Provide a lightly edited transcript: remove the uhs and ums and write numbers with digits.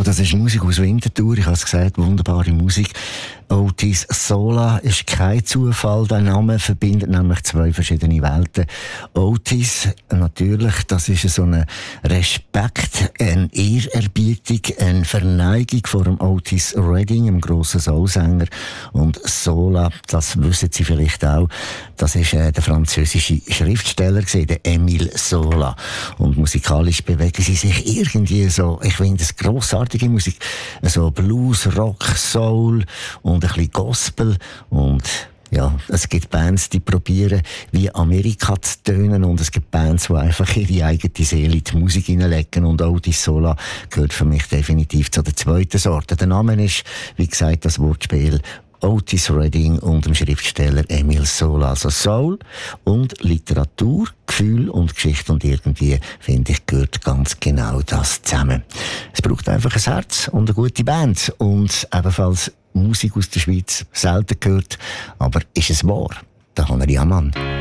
das ist Musik aus Winterthur. Ich habe es gesagt, wunderbare Musik. Otis Sola ist kein Zufall. Der Name verbindet nämlich zwei verschiedene Welten. Otis, natürlich, das ist so ein Respekt, eine Ehrerbietung, eine Verneigung vor dem Otis Redding, dem grossen Soulsänger. Und Sola, das wissen Sie vielleicht auch, das ist der französische Schriftsteller gewesen, der Émile Zola. Und musikalisch bewegen sie sich irgendwie so, ich finde es grossartige Musik, so Blues, Rock, Soul und ein bisschen Gospel. Und ja, es gibt Bands, die probieren, wie Amerika zu tönen, und es gibt Bands, die einfach ihre eigene Seele in die Musik hineinlegen, und Otis Sola gehört für mich definitiv zu der zweiten Sorte. Der Name ist, wie gesagt, das Wortspiel Otis Redding und dem Schriftsteller Émile Zola. Also Soul und Literatur, Gefühl und Geschichte, und irgendwie, finde ich, gehört ganz genau das zusammen. Es braucht einfach ein Herz und eine gute Band, und ebenfalls Musik aus der Schweiz, selten gehört, aber ist es wahr? Der Hanner Jamann.